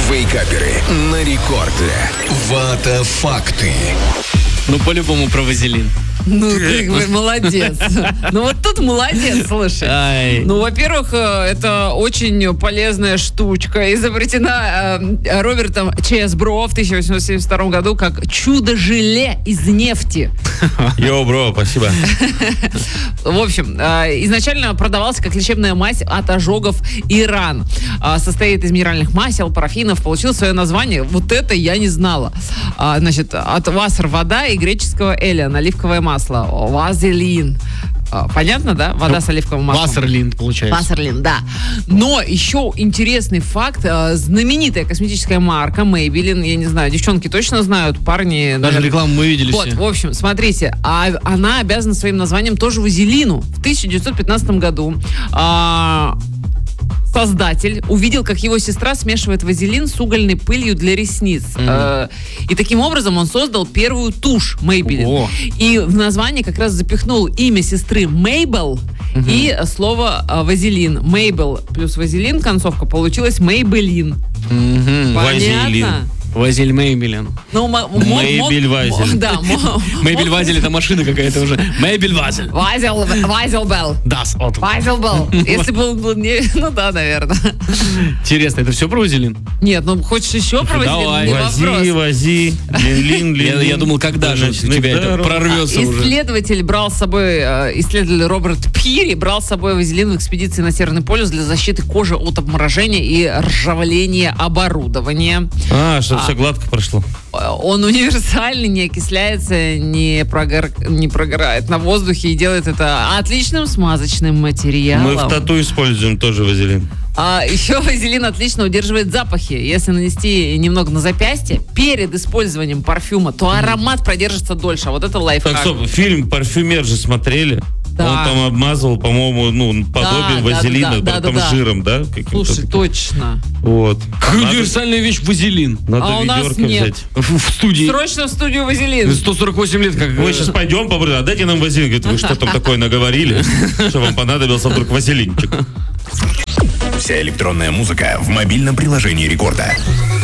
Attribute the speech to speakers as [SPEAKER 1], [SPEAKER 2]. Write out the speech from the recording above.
[SPEAKER 1] Вейкаперы на рекорде. Вата факты.
[SPEAKER 2] Ну, по-любому про вазелин.
[SPEAKER 3] Ну, ты молодец. Ну, вот тут молодец, слушай.
[SPEAKER 2] Ай.
[SPEAKER 3] Ну, во-первых, это очень полезная штучка. Изобретена Робертом Чесбро в 1872 году как чудо-желе из нефти.
[SPEAKER 4] Йоу, бро, спасибо.
[SPEAKER 3] В общем, изначально продавался как лечебная мазь от ожогов и ран. Состоит из минеральных масел, парафинов. Получил свое название. Вот это я не знала. Значит, от вассер вода и греческого эля, оливковое масло. Вазелин. Понятно, да? Вода с оливковым маслом.
[SPEAKER 2] Вассерлин, получается.
[SPEAKER 3] Вассерлин, да. Но еще интересный факт. Знаменитая косметическая марка Maybelline, я не знаю, девчонки точно знают, парни...
[SPEAKER 2] Даже
[SPEAKER 3] наверное...
[SPEAKER 2] рекламу мы видели
[SPEAKER 3] Вот,
[SPEAKER 2] все.
[SPEAKER 3] в общем, смотрите, она обязана своим названием тоже вазелину. В 1915 году создатель увидел, как его сестра смешивает вазелин с угольной пылью для ресниц. И таким образом он создал первую тушь Maybelline.
[SPEAKER 2] О.
[SPEAKER 3] И в названии как раз запихнул имя сестры Мейбл и слово вазелин. Мейбл плюс вазелин, концовка, получилась Maybelline.
[SPEAKER 4] Вазелин.
[SPEAKER 3] Понятно?
[SPEAKER 2] Вазель Maybelline.
[SPEAKER 3] Ну,
[SPEAKER 4] Мейбель Вазель.
[SPEAKER 3] Да,
[SPEAKER 2] Maybelline Вазель — это машина какая-то уже. Maybelline Вазель.
[SPEAKER 3] Вазелбелл.
[SPEAKER 2] Das Auto.
[SPEAKER 3] Вазелбелл. Если бы он был не... Ну да, наверное.
[SPEAKER 2] Интересно, это все про вазелин?
[SPEAKER 3] Нет, ну хочешь еще про вазелин?
[SPEAKER 2] Давай.
[SPEAKER 3] Не
[SPEAKER 4] Вози,
[SPEAKER 3] вопрос.
[SPEAKER 4] вози. Лин,
[SPEAKER 2] Я думал, когда же у тебя это прорвется уже.
[SPEAKER 3] Исследователь брал с собой, исследователь Роберт Пири брал с собой вазелин в экспедиции на Северный полюс для защиты кожи от обморожения и ржавления оборудования.
[SPEAKER 4] Чтобы все гладко прошло.
[SPEAKER 3] Он универсальный, не окисляется, не прогорает на воздухе и делает это отличным смазочным материалом.
[SPEAKER 4] Мы в тату используем тоже вазелин.
[SPEAKER 3] А еще вазелин отлично удерживает запахи. Если нанести немного на запястье перед использованием парфюма, то аромат продержится дольше. А вот это лайфхак.
[SPEAKER 4] Так, стоп, фильм «Парфюмер» же смотрели?
[SPEAKER 3] Да.
[SPEAKER 4] Он там обмазывал, по-моему, подобием вазелина, потом жиром, да? Каким-то
[SPEAKER 3] Слушай,
[SPEAKER 4] таким.
[SPEAKER 3] точно.
[SPEAKER 4] Вот.
[SPEAKER 2] Какая универсальная вещь вазелин.
[SPEAKER 4] Надо
[SPEAKER 3] А у нас
[SPEAKER 4] ведерко
[SPEAKER 3] нет.
[SPEAKER 4] взять.
[SPEAKER 2] В студии.
[SPEAKER 3] Срочно в студию вазелин.
[SPEAKER 2] 148 лет как...
[SPEAKER 4] Мы сейчас пойдем, а дайте нам вазелин. Говорит, вы что там такое наговорили, что вам понадобился вдруг вазелинчик?
[SPEAKER 1] Вся электронная музыка в мобильном приложении Рекорда.